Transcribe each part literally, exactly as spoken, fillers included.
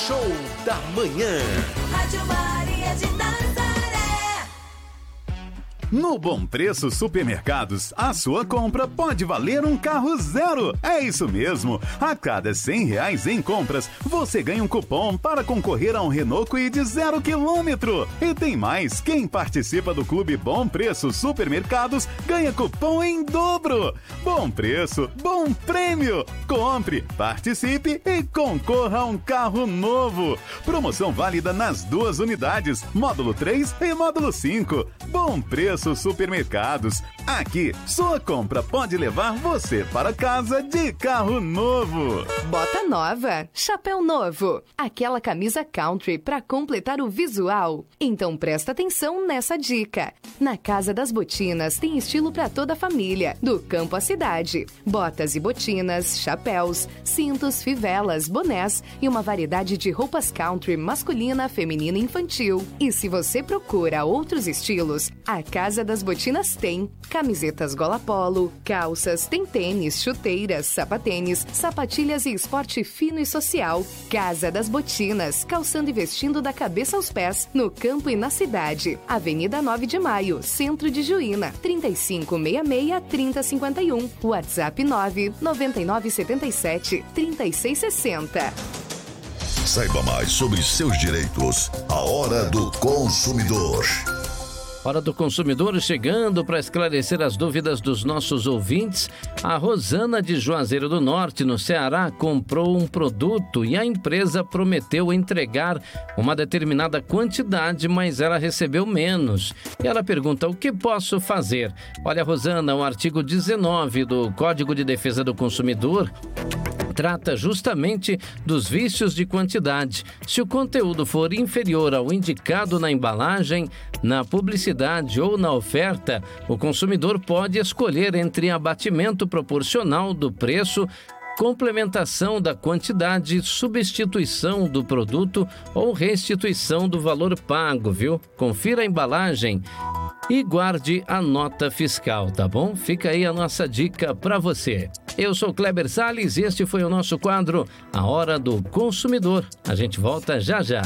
Show da Manhã. Rádio Maria de Nazaré. No Bom Preço Supermercados, a sua compra pode valer um carro zero. É isso mesmo. A cada cem reais em compras, você ganha um cupom para concorrer a um Renault Kwid zero quilômetro. E tem mais, quem participa do Clube Bom Preço Supermercados ganha cupom em dobro. Bom preço, bom prêmio. Compre, participe e concorra a um carro novo. Promoção válida nas duas unidades, módulo três e módulo cinco. Bom Preço Supermercados. Aqui, sua compra pode levar você para casa de carro novo. Bota nova, chapéu novo, aquela camisa country para completar o visual. Então presta atenção nessa dica. Na Casa das Botinas tem estilo para toda a família, do campo à cidade. Botas e botinas, chapéus, cintos, fivelas, bonés e uma variedade de roupas country masculina, feminina e infantil. E se você procura outros estilos, a Casa das Botinas tem camisetas gola polo, calças, tem tênis, chuteiras, sapatênis, sapatilhas e esporte fino e social. Casa das Botinas, calçando e vestindo da cabeça aos pés, no campo e na cidade. Avenida nove de maio, Centro de Juína, trinta e cinco sessenta e seis, trinta cinquenta e um. WhatsApp nove nove nove sete sete, trinta e seis sessenta. Saiba mais sobre seus direitos. A Hora do Consumidor. Hora do Consumidor chegando para esclarecer as dúvidas dos nossos ouvintes. A Rosana de Juazeiro do Norte, no Ceará, comprou um produto e a empresa prometeu entregar uma determinada quantidade, mas ela recebeu menos. E ela pergunta: o que posso fazer? Olha, Rosana, o artigo dezenove do Código de Defesa do Consumidor trata justamente dos vícios de quantidade. Se o conteúdo for inferior ao indicado na embalagem, na publicidade ou na oferta, o consumidor pode escolher entre abatimento proporcional do preço, complementação da quantidade, substituição do produto ou restituição do valor pago, viu? Confira a embalagem e guarde a nota fiscal, tá bom? Fica aí a nossa dica para você. Eu sou Kleber Salles e este foi o nosso quadro A Hora do Consumidor. A gente volta já já.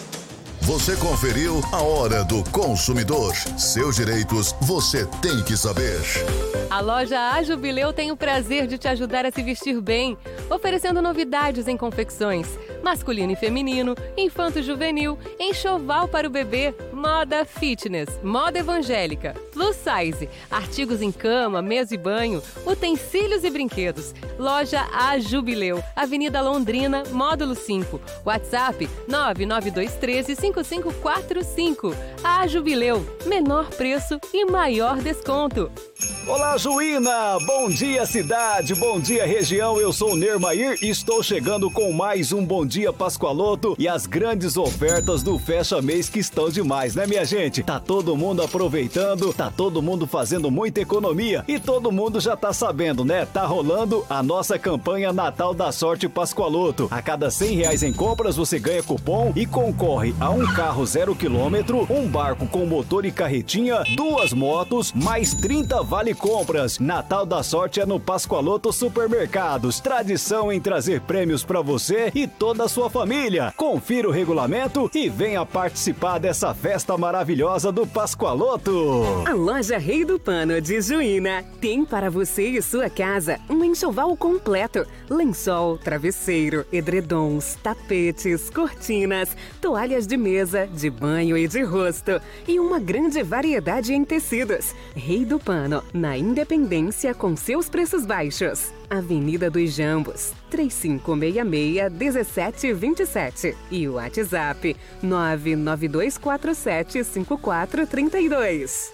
Você conferiu A Hora do Consumidor. Seus direitos você tem que saber. A loja A Jubileu tem o prazer de te ajudar a se vestir bem, oferecendo novidades em confecções, masculino e feminino, infanto-juvenil, enxoval para o bebê, moda fitness, moda evangélica, plus size, artigos em cama, mesa e banho, utensílios e brinquedos. Loja A Jubileu, Avenida Londrina, módulo cinco, WhatsApp nove nove dois um três cinco cinco quatro cinco. A Jubileu, menor preço e maior desconto. Olá, Juína! Bom dia, cidade! Bom dia, região! Eu sou o Nermair e estou chegando com mais um Bom Dia Pascoaloto e as grandes ofertas do Fecha Mês que estão demais, né, minha gente? Tá todo mundo aproveitando, tá todo mundo fazendo muita economia e todo mundo já tá sabendo, né? Tá rolando a nossa campanha Natal da Sorte Pascoaloto. A cada cem reais em compras você ganha cupom e concorre a um carro zero quilômetro, um barco com motor e carretinha, duas motos, mais trinta vale compras. Natal da Sorte é no Pascoaloto Supermercados. Tradição em trazer prêmios para você e toda a sua família. Confira o regulamento e venha participar dessa festa maravilhosa do Pascoaloto. A loja Rei do Pano de Juína tem para você e sua casa um enxoval completo. Lençol, travesseiro, edredons, tapetes, cortinas, toalhas de mesa, de banho e de rosto e uma grande variedade em tecidos. Rei do Pano, na Independência, com seus preços baixos. Avenida dos Jambos, três cinco seis seis, um sete dois sete e o WhatsApp nove nove dois quatro sete cinco quatro três dois.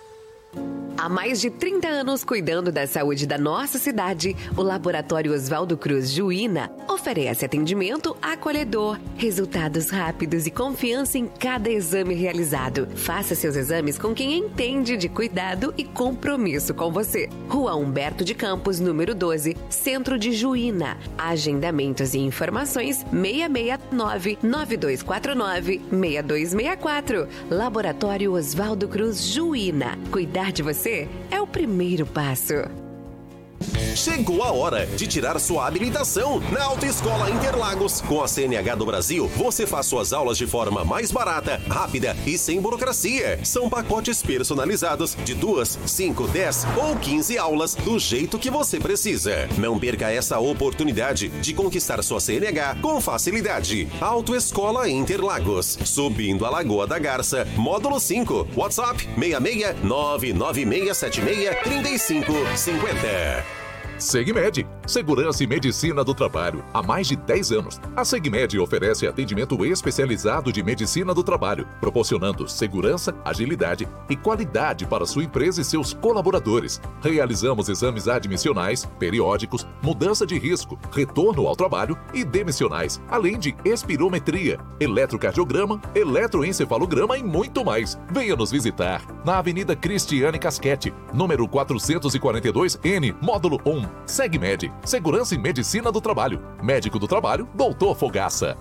Há mais de trinta anos cuidando da saúde da nossa cidade, o Laboratório Oswaldo Cruz Juína oferece atendimento acolhedor, resultados rápidos e confiança em cada exame realizado. Faça seus exames com quem entende de cuidado e compromisso com você. Rua Humberto de Campos, número doze, Centro de Juína. Agendamentos e informações seis seis nove, nove dois quatro nove, seis dois seis quatro. Laboratório Oswaldo Cruz Juína. Cuidar de você é o primeiro passo. Chegou a hora de tirar sua habilitação na Autoescola Interlagos. Com a C N H do Brasil, você faz suas aulas de forma mais barata, rápida e sem burocracia. São pacotes personalizados de duas, cinco, dez ou quinze aulas do jeito que você precisa. Não perca essa oportunidade de conquistar sua C N H com facilidade. Autoescola Interlagos, subindo a Lagoa da Garça, módulo cinco. WhatsApp seis seis nove nove seis sete seis três cinco cinco zero. Segmed, Segurança e Medicina do Trabalho. Há mais de dez anos, a Segmed oferece atendimento especializado de medicina do trabalho, proporcionando segurança, agilidade e qualidade para sua empresa e seus colaboradores. Realizamos exames admissionais, periódicos, mudança de risco, retorno ao trabalho e demissionais, além de espirometria, eletrocardiograma, eletroencefalograma e muito mais. Venha nos visitar na Avenida Cristiane Casquete, número quatrocentos e quarenta e dois N, módulo um. Segmed, Segurança e Medicina do Trabalho. Médico do Trabalho, doutor Fogaça.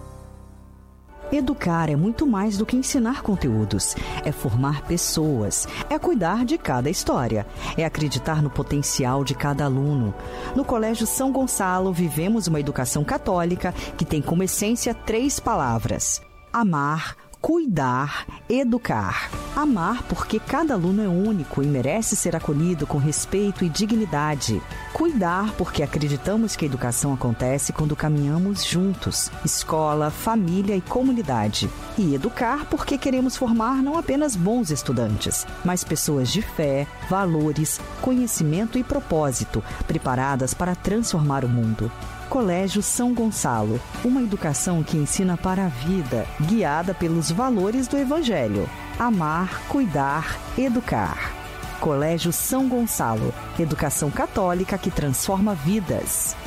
Educar é muito mais do que ensinar conteúdos. É formar pessoas. É cuidar de cada história. É acreditar no potencial de cada aluno. No Colégio São Gonçalo, vivemos uma educação católica que tem como essência três palavras: amar, cuidar, educar. Amar porque cada aluno é único e merece ser acolhido com respeito e dignidade. Cuidar porque acreditamos que a educação acontece quando caminhamos juntos, escola, família e comunidade. E educar porque queremos formar não apenas bons estudantes, mas pessoas de fé, valores, conhecimento e propósito, preparadas para transformar o mundo. Colégio São Gonçalo, uma educação que ensina para a vida, guiada pelos valores do Evangelho. Amar, cuidar, educar. Colégio São Gonçalo, educação católica que transforma vidas.